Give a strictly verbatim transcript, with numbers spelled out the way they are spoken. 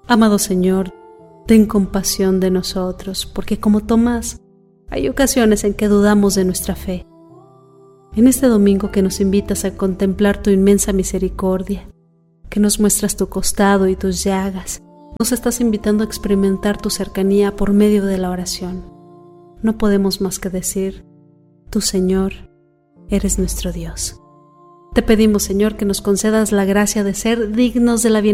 Amado Señor, ten compasión de nosotros, porque como Tomás, hay ocasiones en que dudamos de nuestra fe. En este domingo que nos invitas a contemplar tu inmensa misericordia, que nos muestras tu costado y tus llagas, nos estás invitando a experimentar tu cercanía por medio de la oración. No podemos más que decir, tú, Señor, eres nuestro Dios. Te pedimos, Señor, que nos concedas la gracia de ser dignos de la bienaventuranza